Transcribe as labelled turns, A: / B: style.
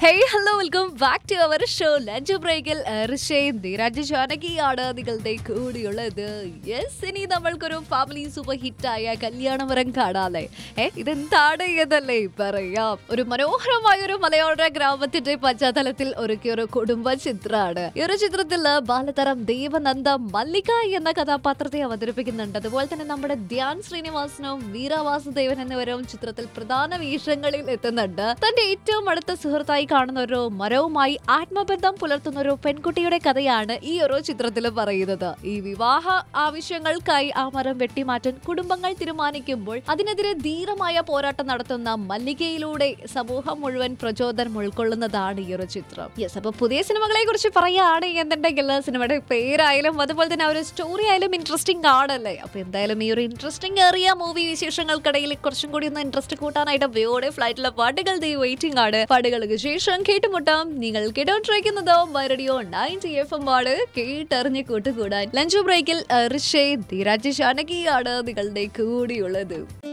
A: Hey hello welcome back to our show lunch ബ്രേക്കിൽ ഋഷയും ധീരാജ് ജാനകിയാണ് നിങ്ങളുടെ കൂടിയുള്ളത്. Yes, ഇനി നമ്മൾക്കൊരു ഫാമിലി സൂപ്പർ ഹിറ്റായ കല്യാണമരം കാണാല്ലേ. ഇതെന്താണ് എന്നല്ലേ പറയാം. ഒരു മനോഹരമായ ഒരു മലയോര ഗ്രാമത്തിന്റെ പശ്ചാത്തലത്തിൽ ഒരുക്കിയൊരു കുടുംബ ചിത്രമാണ്. ഈ ഒരു ചിത്രത്തിൽ ബാലതരം ദേവനന്ദ മല്ലിക എന്ന കഥാപാത്രത്തെ അവതരിപ്പിക്കുന്നുണ്ട്. അതുപോലെ തന്നെ നമ്മുടെ ധ്യാൻ ശ്രീനിവാസനും വീര വാസുദേവൻ എന്നിവരും ചിത്രത്തിൽ പ്രധാന വേഷങ്ങളിൽ എത്തുന്നുണ്ട്. തന്റെ ഏറ്റവും അടുത്ത സുഹൃത്തായി കാണുന്ന ഒരു മരവുമായി ആത്മബന്ധം പുലർത്തുന്ന ഒരു പെൺകുട്ടിയുടെ കഥയാണ് ഈ ഒരു ചിത്രത്തിൽ പറയുന്നത്. ഈ വിവാഹ ആവശ്യങ്ങൾക്കായി ആ മരം വെട്ടിമാറ്റാൻ കുടുംബങ്ങൾ തീരുമാനിക്കുമ്പോൾ അതിനെതിരെ ധീരമായ പോരാട്ടം നടത്തുന്ന മല്ലികയിലൂടെ സമൂഹം മുഴുവൻ പ്രചോദനം ഉൾക്കൊള്ളുന്നതാണ് ഈ ഒരു ചിത്രം. യെസ്, അപ്പൊ പുതിയ സിനിമകളെ കുറിച്ച് പറയുകയാണ് എന്നുണ്ടെങ്കിൽ സിനിമയുടെ പേരായാലും അതുപോലെ തന്നെ ഒരു സ്റ്റോറി ആയാലും ഇൻട്രസ്റ്റിംഗ് ആണല്ലേ. അപ്പൊ എന്തായാലും ഈ ഒരു ഇൻട്രസ്റ്റിംഗ് ഏറിയ മൂവി വിശേഷങ്ങൾക്കിടയിൽ കുറച്ചും കൂടി ഒന്ന് ഇൻട്രസ്റ്റ് കൂട്ടാനായിട്ട് വേയോടെ ഫ്ലൈറ്റിലെ പാട്ടുകൾ വെയിറ്റിംഗ് ആണ്. പാട്ടുകൾക്ക് ശേഷം കേട്ടുമുട്ടാം. നിങ്ങൾ കേട്ടോണ്ടിരിക്കുന്നത് റേഡിയോ 90 FM ആണ്. കേട്ടറിഞ്ഞ് കൂട്ടുകൂടാൻ ലഞ്ച് ബ്രേക്കിൽ ഋഷേ ധീരാജ് ജാനകിയാണ് നിങ്ങളുടെ കൂടിയുള്ളത്.